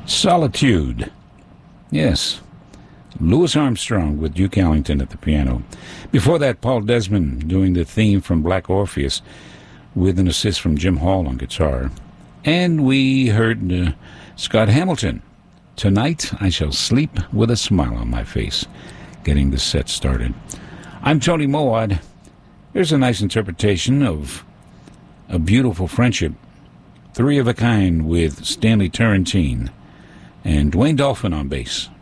Solitude. Yes. Louis Armstrong with Duke Ellington at the piano. Before that, Paul Desmond doing the theme from Black Orpheus with an assist from Jim Hall on guitar. And we heard Scott Hamilton. Tonight I Shall Sleep with a Smile on My Face, getting the set started. I'm Tony Moad. Here's a nice interpretation of A Beautiful Friendship, Three of a Kind with Stanley Turrentine and Dwayne Dolphin on bass.